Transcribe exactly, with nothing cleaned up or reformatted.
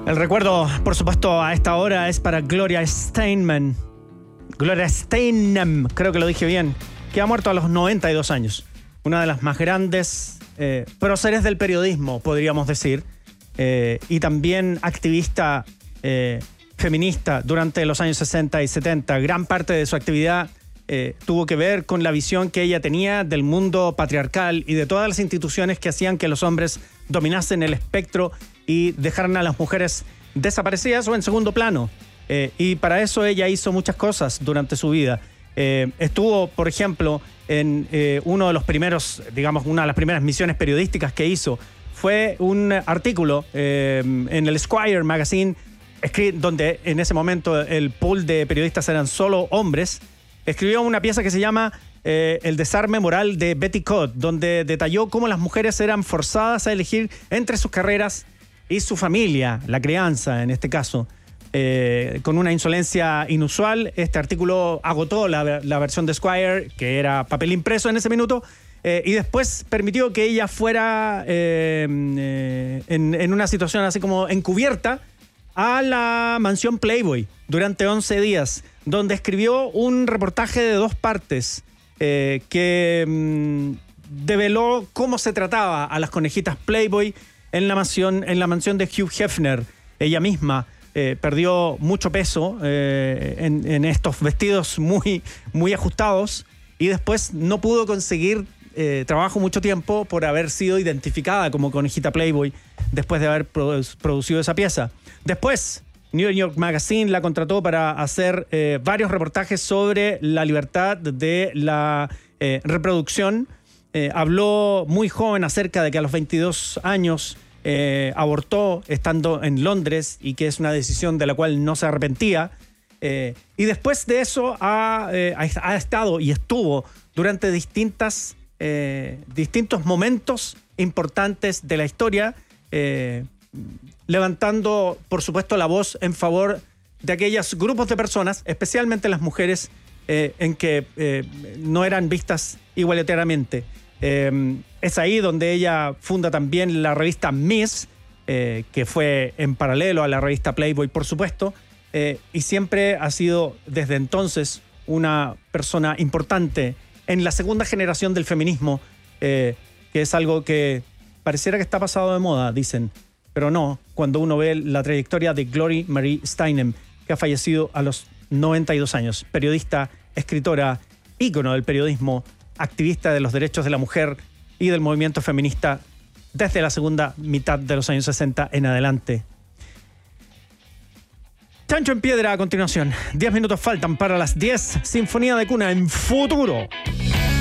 El recuerdo, por supuesto, a esta hora es para Gloria Steinem. Gloria Steinem, creo que lo dije bien, que ha muerto a los noventa y dos años. Una de las más grandes eh, próceres del periodismo, podríamos decir, eh, y también activista eh, feminista durante los años sesenta y setenta. Gran parte de su actividad eh, tuvo que ver con la visión que ella tenía del mundo patriarcal y de todas las instituciones que hacían que los hombres dominasen el espectro y dejaran a las mujeres desaparecidas o en segundo plano. Eh, y para eso ella hizo muchas cosas durante su vida. Eh, estuvo, por ejemplo, en eh, uno de los primeros, digamos, una de las primeras misiones periodísticas que hizo fue un artículo eh, en el Esquire Magazine, donde en ese momento el pool de periodistas eran solo hombres. Escribió una pieza que se llama eh, El desarme moral de Betty Codd, donde detalló cómo las mujeres eran forzadas a elegir entre sus carreras y su familia, la crianza en este caso. Eh, con una insolencia inusual, este artículo agotó la, la versión de Esquire, que era papel impreso en ese minuto, eh, y después permitió que ella fuera eh, eh, en, en una situación así como encubierta a la mansión Playboy durante once días, donde escribió un reportaje de dos partes eh, que mm, develó cómo se trataba a las conejitas Playboy en la mansión, en la mansión de Hugh Hefner. Ella misma eh, perdió mucho peso eh, en, en estos vestidos muy, muy ajustados y después no pudo conseguir eh, trabajo mucho tiempo por haber sido identificada como conejita Playboy después de haber produ- producido esa pieza. Después, New York Magazine la contrató para hacer eh, varios reportajes sobre la libertad de la eh, reproducción. Eh, habló muy joven acerca de que a los veintidós años eh, abortó estando en Londres y que es una decisión de la cual no se arrepentía. Eh, y después de eso ha, eh, ha estado y estuvo durante distintas, eh, distintos momentos importantes de la historia, eh, levantando, por supuesto, la voz en favor de aquellos grupos de personas, especialmente las mujeres, eh, en que eh, no eran vistas igualitariamente. Eh, es ahí donde ella funda también la revista Miss, eh, que fue en paralelo a la revista Playboy, por supuesto, eh, y siempre ha sido desde entonces una persona importante en la segunda generación del feminismo, eh, que es algo que pareciera que está pasado de moda, dicen, pero no, cuando uno ve la trayectoria de Gloria Marie Steinem, que ha fallecido a los noventa y dos años, periodista, escritora, ícono del periodismo, activista de los derechos de la mujer y del movimiento feminista desde la segunda mitad de los años sesenta en adelante. Chancho en piedra a continuación. Diez minutos faltan para las diez. Sinfonía de cuna en Futuro.